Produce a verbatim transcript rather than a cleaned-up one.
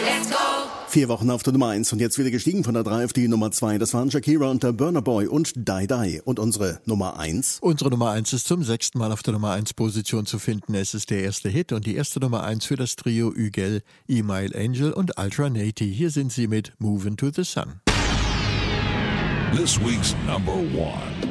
Vier Wochen auf der Nummer eins und jetzt wieder gestiegen von der drei auf die Nummer zwei. Das waren Shakira und der Burna Boy und Die Die. Und unsere Nummer eins? Unsere Nummer eins ist zum sechsten Mal auf der Nummer eins Position zu finden. Es ist der erste Hit und die erste Nummer eins für das Trio Ügel, Email Angel und Ultra Naty. Hier sind sie mit Movin' to the Sun. This week's number one.